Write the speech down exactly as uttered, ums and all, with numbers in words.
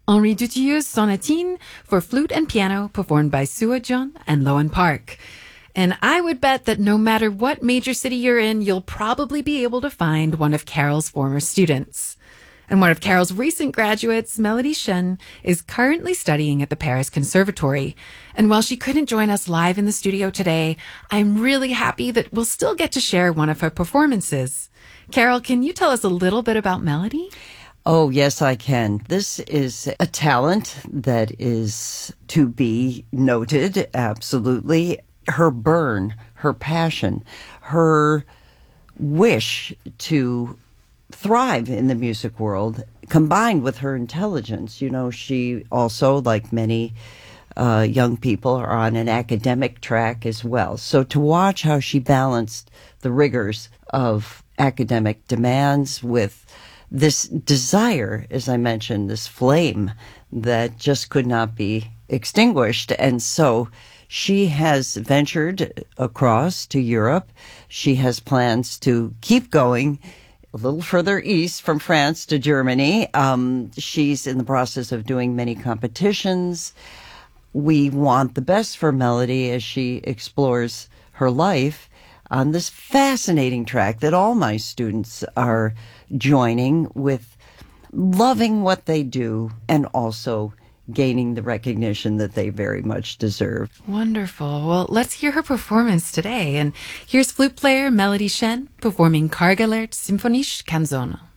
Henri Dutilleux's Sonatine for flute and piano, performed by Sue Jun and Loan Park. And I would bet that no matter what major city you're in, you'll probably be able to find one of Carol's former students. And one of Carol's recent graduates, Melody Chen, is currently studying at the Paris Conservatory. And while she couldn't join us live in the studio today, I'm really happy that we'll still get to share one of her performances. Carol, can you tell us a little bit about Melody? Oh, yes, I can. This is a talent that is to be noted, absolutely. Her burn, her passion, her wish to thrive in the music world, combined with her intelligence. You know, she also, like many uh, young people, are on an academic track as well. So to watch how she balanced the rigors of academic demands with this desire, as I mentioned, this flame that just could not be extinguished. And so she has ventured across to Europe. She has plans to keep going a little further east from France to Germany. Um, she's in the process of doing many competitions. We want the best for Melody as she explores her life on this fascinating track that all my students are joining with, loving what they do and also gaining the recognition that they very much deserve. Wonderful. Well, let's hear her performance today. And here's flute player Melody Chen performing Kargelert Symphonische Canzone.